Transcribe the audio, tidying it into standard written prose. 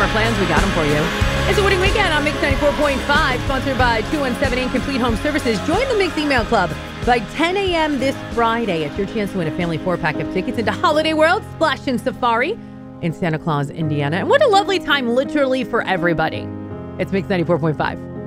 plans, we got them for you. It's a winning weekend on Mix 94.5, sponsored by 217 Complete Home Services. Join the Mix Email Club by 10 a.m. this Friday. It's your chance to win a family 4-pack of tickets into Holiday World, Splash and Safari in Santa Claus, Indiana. And what a lovely time, literally, for everybody. It's Mix 94.5.